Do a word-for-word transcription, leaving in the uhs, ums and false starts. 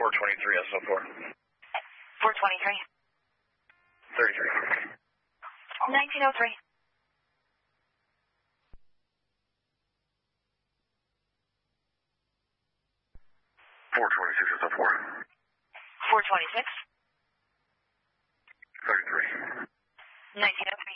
four twenty-three S O four. four twenty-three. thirty-three. nineteen oh three. four twenty-six S O four. four twenty-six. thirty-three. nineteen oh three.